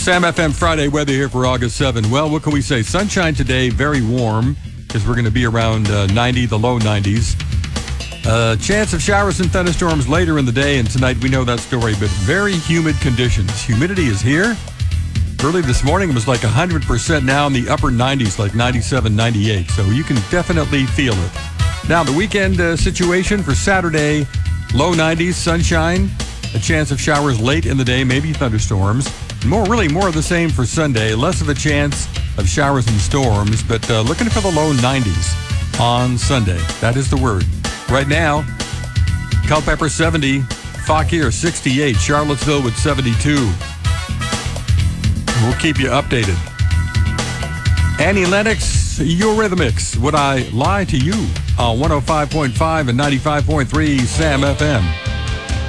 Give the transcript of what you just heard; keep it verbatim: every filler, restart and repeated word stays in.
Sam F M Friday weather here for August seventh. Well, what can we say? Sunshine today, very warm, because we're going to be around uh, ninety, the low nineties. Uh, chance of showers and thunderstorms later in the day, and tonight we know that story, but very humid conditions. Humidity is here. Early this morning it was like one hundred percent, now in the upper nineties, like ninety-seven, ninety-eight, so you can definitely feel it. Now, the weekend uh, situation for Saturday, low nineties, sunshine, a chance of showers late in the day, maybe thunderstorms. More, really more of the same for Sunday, less of a chance of showers and storms, but uh, looking for the low nineties on Sunday. That is the word. Right now, Culpeper seventy, Fauquier sixty-eight, Charlottesville with seventy-two. We'll keep you updated. Annie Lennox, Eurythmics, Would I Lie to You on one oh five point five and ninety-five point three Sam F M.